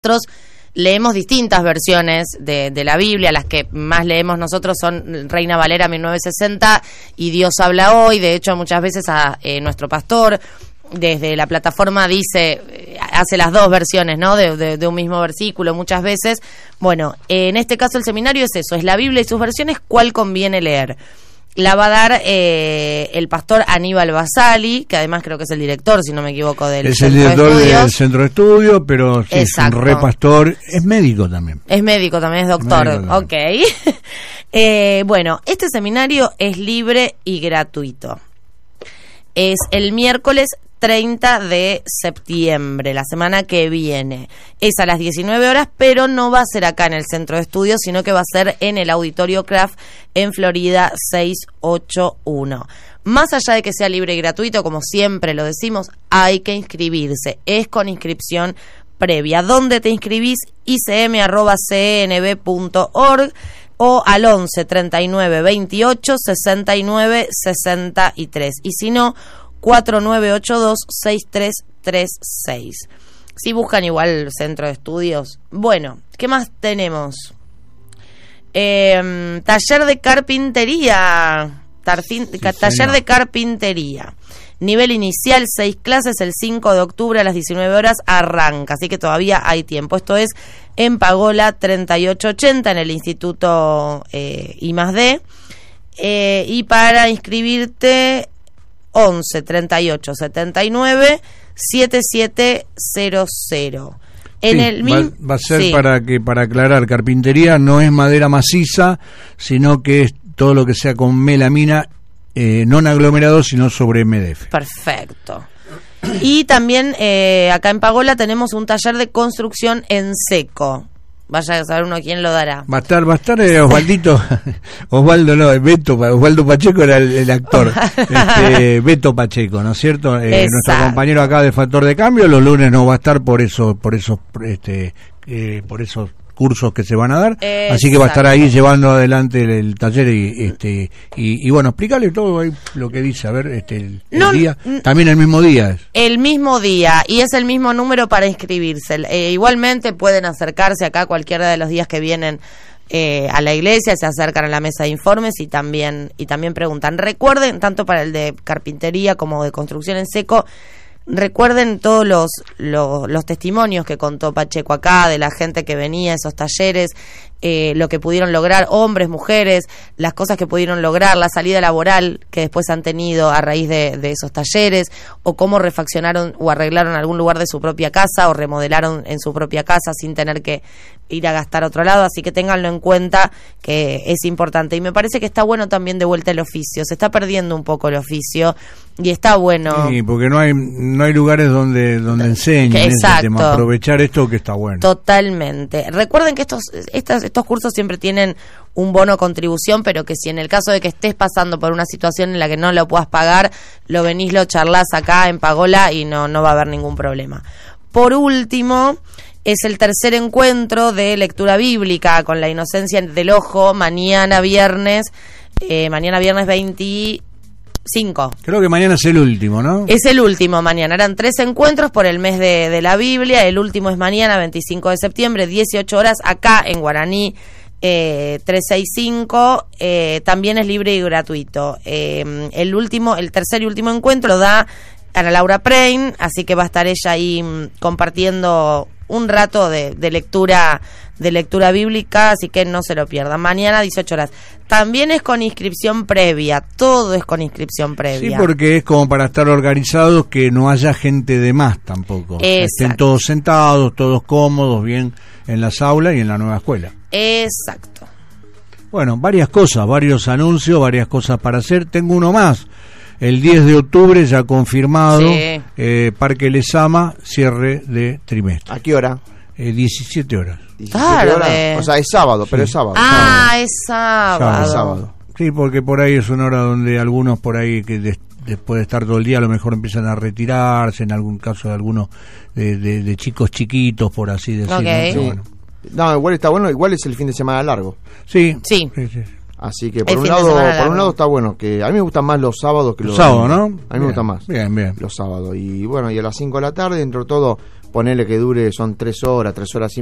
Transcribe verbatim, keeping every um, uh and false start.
Nosotros leemos distintas versiones de, de la Biblia. Las que más leemos nosotros son Reina Valera mil novecientos sesenta y Dios habla hoy. De hecho, muchas veces a eh, nuestro pastor desde la plataforma dice, hace las dos versiones, ¿no? De, de, de un mismo versículo muchas veces. Bueno, en este caso el seminario es eso, es la Biblia y sus versiones, ¿cuál conviene leer? La va a dar eh, el pastor Aníbal Basali, que además creo que es el director, si no me equivoco, del es Centro el director de del Centro de Estudio, pero sí, es un re pastor, es médico también. Es médico también, es doctor, ok. eh, bueno, este seminario es libre y gratuito. Es el miércoles treinta de septiembre, la semana que viene. Es a las diecinueve horas, pero no va a ser acá en el Centro de Estudios, sino que va a ser en el Auditorio Kraft en Florida seiscientos ochenta y uno. Más allá de que sea libre y gratuito, como siempre lo decimos, hay que inscribirse. Es con inscripción previa. ¿Dónde te inscribís? i c m arroba c n b punto org o al once treinta y nueve veintiocho sesenta y nueve sesenta y tres. Y si no, cuatro nueve ocho dos seis tres tres seis. Si buscan igual Centro de Estudios. Bueno, ¿qué más tenemos? Eh, taller de carpintería. Tarfin, sí, taller señor. de carpintería. Nivel inicial, seis clases, el cinco de octubre a las diecinueve horas arranca, así que todavía hay tiempo. Esto es en Pagola treinta y ocho ochenta, en el Instituto eh, I más D. Eh, y para inscribirte, once treinta y ocho setenta y nueve setenta y siete cero cero. En sí, el va, va a ser sí. para que para aclarar, carpintería no es madera maciza, sino que es todo lo que sea con melamina, eh, no en aglomerado, sino sobre M D F. Perfecto. Y también eh, acá en Pagola tenemos un taller de construcción en seco. Vaya a saber uno quién lo dará. Va a estar, va a estar eh, Osvaldito, Osvaldo no, Beto, Osvaldo Pacheco era el, el actor, este, Beto Pacheco, ¿no es cierto? Eh, nuestro compañero acá de Factor de Cambio, los lunes no va a estar por eso, por esos, este, eh, por esos cursos que se van a dar. Exacto. Así que va a estar ahí llevando adelante el, el taller y este y, y bueno, explícale todo ahí lo que dice, a ver, este el, el no, día, también el mismo día es. El mismo día, y es el mismo número para inscribirse. Eh, igualmente pueden acercarse acá cualquiera de los días que vienen eh, a la iglesia, se acercan a la mesa de informes y también y también preguntan. Recuerden, tanto para el de carpintería como de construcción en seco, recuerden todos los, los los testimonios que contó Pacheco acá, de la gente que venía a esos talleres, eh, lo que pudieron lograr, hombres, mujeres, las cosas que pudieron lograr, la salida laboral que después han tenido a raíz de, de esos talleres, o cómo refaccionaron o arreglaron algún lugar de su propia casa, o remodelaron en su propia casa sin tener que ir a gastar a otro lado. Así que ténganlo en cuenta, que es importante. Y me parece que está bueno también de vuelta el oficio, se está perdiendo un poco el oficio y está bueno. Sí, porque no hay no hay lugares donde donde enseñen ese tema, aprovechar esto que está bueno. Totalmente. Recuerden que estos estos, estos cursos siempre tienen un bono contribución, pero que si en el caso de que estés pasando por una situación en la que no lo puedas pagar, lo venís, lo charlás acá en Pagola y no no va a haber ningún problema. Por último, es el tercer encuentro de lectura bíblica con la inocencia del ojo, mañana viernes, eh, mañana viernes veinticinco. Creo que mañana es el último, ¿no? Es el último mañana. Eran tres encuentros por el mes de, de la Biblia. El último es mañana, veinticinco de septiembre, dieciocho horas, acá en Guaraní eh, trescientos sesenta y cinco. Eh, también es libre y gratuito. Eh, el último, el tercer y último encuentro lo da Ana Laura Prein, así que va a estar ella ahí compartiendo un rato de, de lectura de lectura bíblica, así que no se lo pierdan. Mañana dieciocho horas. También es con inscripción previa, todo es con inscripción previa. Sí, porque es como para estar organizados, que no haya gente de más tampoco. Estén todos sentados, todos cómodos, bien en las aulas y en la nueva escuela. Exacto. Bueno, varias cosas, varios anuncios, varias cosas para hacer. Tengo uno más. El diez de octubre ya confirmado, sí. eh, Parque Lezama, cierre de trimestre. ¿A qué hora? Eh, diecisiete horas. diecisiete horas. O sea, es sábado, sí. Pero es sábado. Ah, sábado. es sábado. Es sábado. Sí, porque por ahí es una hora donde algunos por ahí que de, después de estar todo el día a lo mejor empiezan a retirarse, en algún caso de algunos de, de, de chicos chiquitos, por así decirlo. Okay. ¿No? Sí. Bueno. No, igual está bueno, igual es el fin de semana largo. Sí. Sí. sí, sí. Así que por un lado por un lado está bueno, que a mí me gustan más los sábados que los, los sábados, ¿no? A mí bien, me gustan más bien, bien. los sábados. Y bueno, y a las cinco de la tarde, dentro de todo, ponele que dure, son tres horas, tres horas y